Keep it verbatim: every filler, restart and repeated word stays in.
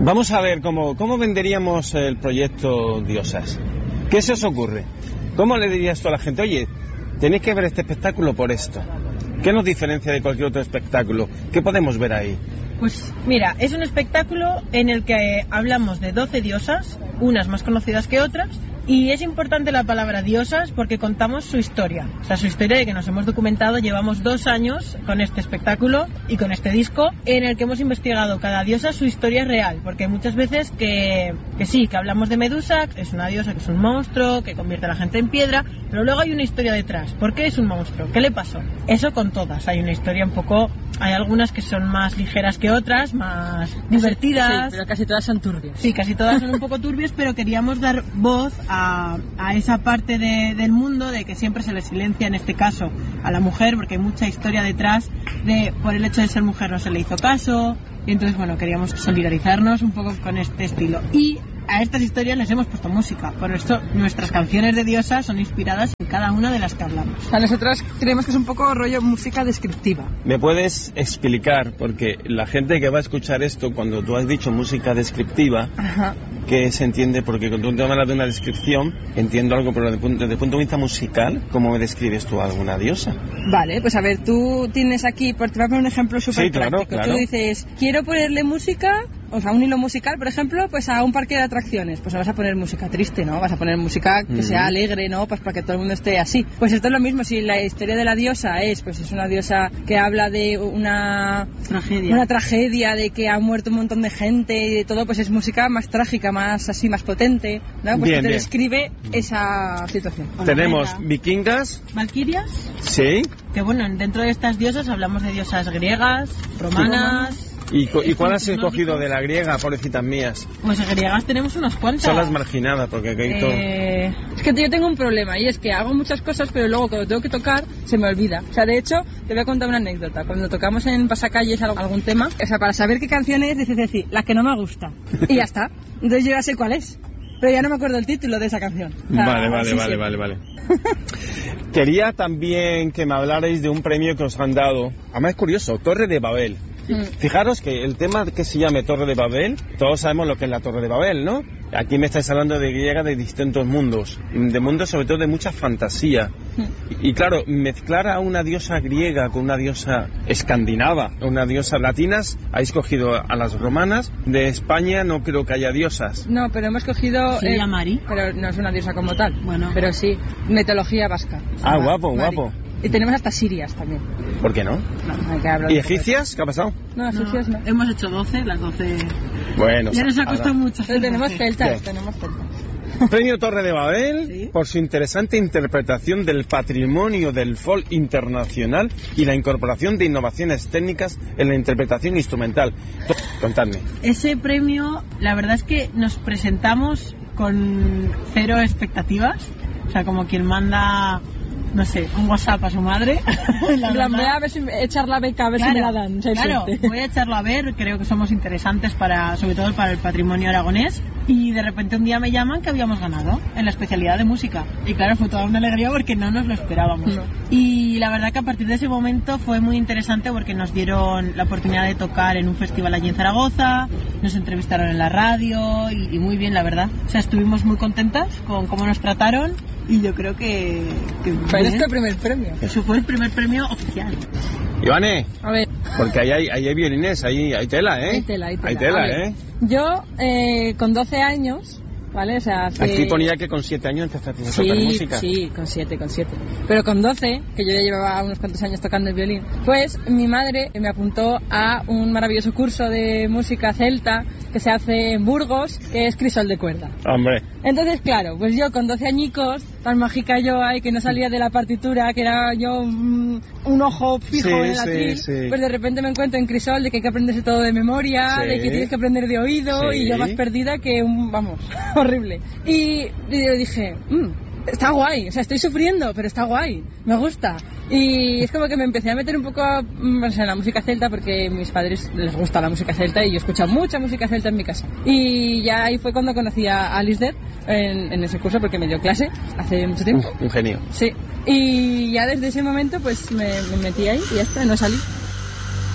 Vamos a ver cómo, cómo venderíamos el proyecto Diosas. ¿Qué se os ocurre? ¿Cómo le dirías tú a la gente? Oye, tenéis que ver este espectáculo por esto. ¿Qué nos diferencia de cualquier otro espectáculo? ¿Qué podemos ver ahí? Pues mira, es un espectáculo en el que hablamos de doce diosas, unas más conocidas que otras, y es importante la palabra diosas porque contamos su historia, o sea, su historia de que nos hemos documentado. Llevamos dos años con este espectáculo y con este disco en el que hemos investigado cada diosa su historia real, porque hay muchas veces que, que sí, que hablamos de Medusa, que es una diosa, que es un monstruo, que convierte a la gente en piedra, pero luego hay una historia detrás. ¿Por qué es un monstruo? ¿Qué le pasó? Eso con todas, hay una historia un poco... Hay algunas que son más ligeras que otras, más divertidas. Sí, pero casi todas son turbias. Sí, casi todas son un poco turbias, pero queríamos dar voz a, a esa parte de, del mundo de que siempre se le silencia, en este caso, a la mujer, porque hay mucha historia detrás de, por el hecho de ser mujer no se le hizo caso, y entonces, bueno, queríamos solidarizarnos un poco con este estilo. Y a estas historias les hemos puesto música, por esto nuestras canciones de diosas son inspiradas en cada una de las que hablamos. A nosotras creemos que es un poco rollo música descriptiva. ¿Me puedes explicar? Porque la gente que va a escuchar esto, cuando tú has dicho música descriptiva, Ajá. ¿qué se entiende? Porque cuando tú te hablas de una descripción, entiendo algo, pero desde, desde el punto de vista musical, ¿cómo me describes tú a alguna diosa? Vale, pues a ver, tú tienes aquí, por te voy a poner un ejemplo súper sí, claro, práctico. Claro. Tú dices, quiero ponerle música, o sea, un hilo musical, por ejemplo, pues a un parque de atracciones. Pues no vas a poner música triste, ¿no? Vas a poner música que mm. sea alegre, ¿no? Pues para que todo el mundo esté así. Pues esto es lo mismo, si la historia de la diosa es, pues es una diosa que habla de una tragedia, una tragedia de que ha muerto un montón de gente y de todo, pues es música más trágica, más así, más potente, ¿no? Pues bien, que te bien. describe esa situación. Tenemos vikingas. Valquirias. Sí. Que bueno, dentro de estas diosas hablamos de diosas griegas, romanas... ¿Y, ¿Y cuál has escogido de la griega, pobrecitas mías? Pues griegas tenemos unas cuantas. Son las marginadas, porque aquí hay todo... Eh, es que yo tengo un problema, y es que hago muchas cosas, pero luego cuando tengo que tocar, se me olvida. O sea, de hecho, te voy a contar una anécdota. Cuando tocamos en Pasacalles algún tema, o sea, para saber qué canción es, dices decir, la que no me gusta. Y ya está. Entonces yo ya sé cuál es. Pero ya no me acuerdo el título de esa canción. O sea, vale, vale, sí, vale, sí. vale, vale. Quería también que me hablarais de un premio que os han dado. Además es curioso, Torre de Babel. Mm. Fijaros que el tema que se llame Torre de Babel, todos sabemos lo que es la Torre de Babel, ¿no? Aquí me estáis hablando de griega de distintos mundos, de mundos sobre todo de mucha fantasía. Mm. Y, y claro, mezclar a una diosa griega con una diosa escandinava, una diosa latinas, habéis cogido a las romanas. De España no creo que haya diosas. No, pero hemos cogido... Sí, eh, a Mari. Pero no es una diosa como tal. Bueno. Pero sí, mitología vasca. Ah, guapo, Mari. guapo. Y tenemos hasta sirias también. ¿Por qué no? No, hay que hablar ¿Y de egipcias? ¿Qué ha pasado? No, egipcias no. no. Hemos hecho doce, las doce... Bueno, ya nos ha costado ahora... mucho. Pero tenemos celtas, Bien. tenemos celtas. Premio Torre de Babel, ¿Sí? por su interesante interpretación del patrimonio del folk internacional y la incorporación de innovaciones técnicas en la interpretación instrumental. Contadme. Ese premio, la verdad es que nos presentamos con cero expectativas, o sea, como quien manda, no sé, un WhatsApp a su madre. La plan, voy a ver si echar la beca, a ver claro, si me la dan. Claro, voy a echarlo a ver, creo que somos interesantes para, sobre todo para el patrimonio aragonés. Y de repente un día me llaman que habíamos ganado en la especialidad de música. Y claro, fue toda una alegría porque no nos lo esperábamos. No. Y la verdad que a partir de ese momento fue muy interesante porque nos dieron la oportunidad de tocar en un festival allí en Zaragoza, nos entrevistaron en la radio y, y muy bien, la verdad. O sea, estuvimos muy contentas con cómo nos trataron y yo creo que... que fue este primer premio. Eso fue el primer premio oficial. Ivane, a ver. Porque ahí hay, ahí hay violines, ahí hay tela, ¿eh? Hay tela, hay tela. Hay tela, ¿eh? Yo, eh, con doce años, ¿vale? O sea, hace... Aquí ponía que con siete años empezaste a sí, tocar música. Sí, con siete, con siete. Pero con doce, que yo ya llevaba unos cuantos años tocando el violín, pues mi madre me apuntó a un maravilloso curso de música celta que se hace en Burgos, que es crisol de cuerda. Hombre. Entonces, claro, pues yo con doce añicos, tan mágica yo ahí, que no salía de la partitura, que era yo un, un ojo fijo sí, en el atril, sí, sí. Pues de repente me encuentro en crisol de que hay que aprenderse todo de memoria, sí. de que tienes que aprender de oído, sí. y yo más perdida que un, vamos, horrible. Y, y yo dije, mmm, está guay, o sea, estoy sufriendo, pero está guay, me gusta. Y es como que me empecé a meter un poco pues, en la música celta, porque a mis padres les gusta la música celta y yo escucho mucha música celta en mi casa. Y ya ahí fue cuando conocí a Alice Dead en, en ese curso, porque me dio clase hace mucho tiempo. Un, un genio. Sí. Y ya desde ese momento pues me, me metí ahí y ya está, no salí.